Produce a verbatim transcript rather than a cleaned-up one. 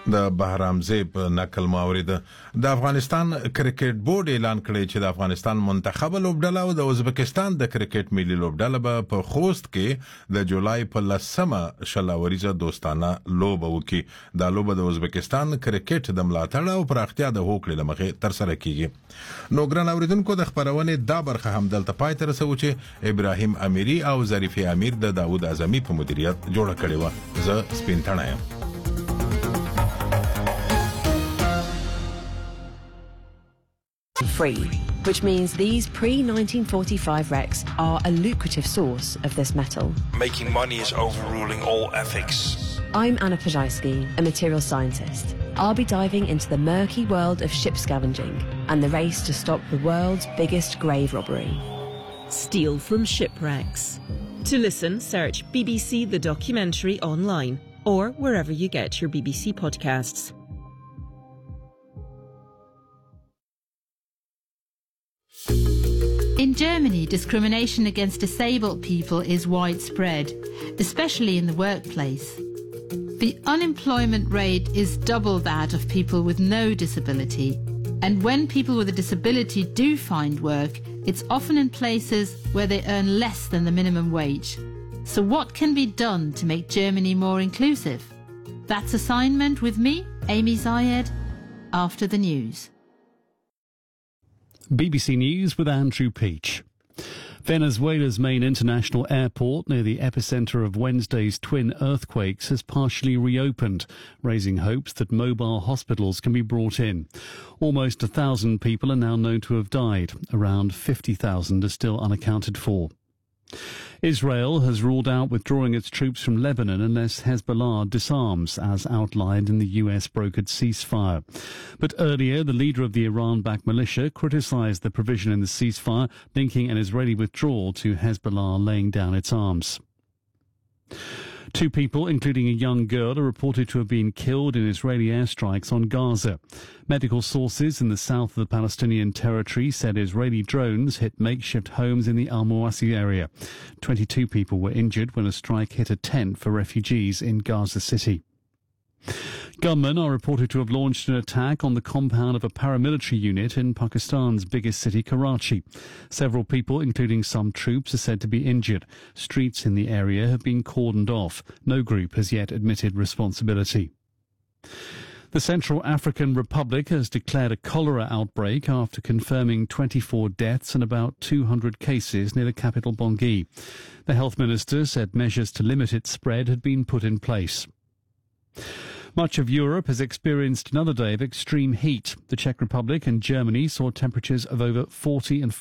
د بهرام زیب نقل ماورید د افغانستان کرکټ بورډ اعلان کړی چې د افغانستان منتخب لوبډله او د ازبکستان د کرکټ ملي لوبډله به په خوست کې د جولای په لسمه شلاوریزه دوستانه لوبه وکړي. دا لوبه د ازبکستان کرکټ د ملاتړ او پراختیا د هوکړې لمخې تر سره کیږي. نو ګران اوریدونکو د خبرونې دا برخه هم دلته پای ته رسو چې ابراهیم امیری او ظریف امیر د داوود اعظمي په مدیریت جوړه کړې و. زه سپین تڼه یم. Free, which means these pre nineteen forty-five wrecks are a lucrative source of this metal. Making money is overruling all ethics. I'm Anna Pajajski, a material scientist. I'll be diving into the murky world of ship scavenging and the race to stop the world's biggest grave robbery. Steal from shipwrecks. To listen, search B B C The Documentary online or wherever you get your B B C podcasts. In Germany, discrimination against disabled people is widespread, especially in the workplace. The unemployment rate is double that of people with no disability, and when people with a disability do find work, it's often in places where they earn less than the minimum wage. So what can be done to make Germany more inclusive? That's Assignment with me, Amy Zayed, after the news. B B C News with Andrew Peach. Venezuela's main international airport near the epicentre of Wednesday's twin earthquakes has partially reopened, raising hopes that mobile hospitals can be brought in. Almost a thousand people are now known to have died. Around fifty thousand are still unaccounted for. Israel has ruled out withdrawing its troops from Lebanon unless Hezbollah disarms, as outlined in the U S-brokered ceasefire. But earlier, the leader of the Iran-backed militia criticised the provision in the ceasefire, linking an Israeli withdrawal to Hezbollah laying down its arms. Two people, including a young girl, are reported to have been killed in Israeli airstrikes on Gaza. Medical sources in the south of the Palestinian territory said Israeli drones hit makeshift homes in the Al-Mawasi area. twenty-two people were injured when a strike hit a tent for refugees in Gaza City. Gunmen are reported to have launched an attack on the compound of a paramilitary unit in Pakistan's biggest city, Karachi. Several people, including some troops, are said to be injured. Streets in the area have been cordoned off. No group has yet admitted responsibility. The Central African Republic has declared a cholera outbreak after confirming twenty-four deaths and about two hundred cases near the capital Bangui. The health minister said measures to limit its spread had been put in place. Much of Europe has experienced another day of extreme heat. The Czech Republic and Germany saw temperatures of over forty and